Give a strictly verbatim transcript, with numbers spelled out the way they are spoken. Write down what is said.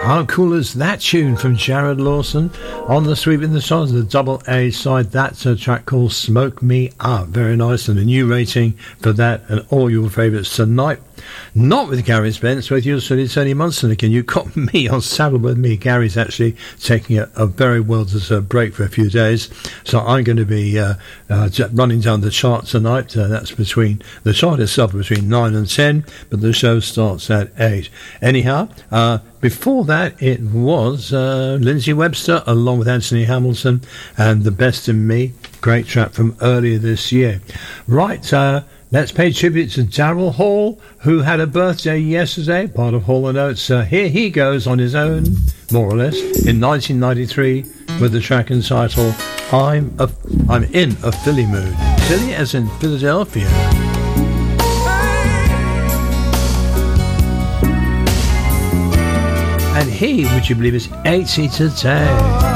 How cool is that tune from Jared Lawson? On the Sweep in the Stars, the double A side. That's a track called Smoke Me Up. Very nice, and a new rating for that and all your favourites tonight. Not with Gary Spence, with you, Sonny Tony Munson again. You got me on saddle with me. Gary's actually taking a, a very well-deserved break for a few days, so I'm going to be uh, uh, running down the chart tonight. Uh, that's between the chart itself between nine and ten, but the show starts at eight. Anyhow, uh, before that, it was uh, Lindsay Webster along with Anthony Hamilton and The Best in Me. Great track from earlier this year. Right, uh, let's pay tribute to Daryl Hall, who had a birthday yesterday, part of Hall and Oates. Uh, here he goes on his own, more or less, in nineteen ninety-three with the track entitled I'm a, I'm in a Philly Mood. Philly as in Philadelphia. And he, would you believe, is eighty today.